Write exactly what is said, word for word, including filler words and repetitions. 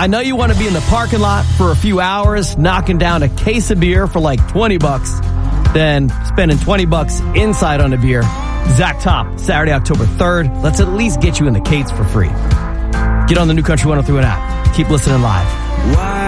I know you want to be in the parking lot for a few hours, knocking down a case of beer for like twenty bucks, then spending twenty bucks inside on a beer. Zach Top, Saturday, October third. Let's at least get you in the Kates for free. Get on the New Country one oh three one app. Keep listening live. Why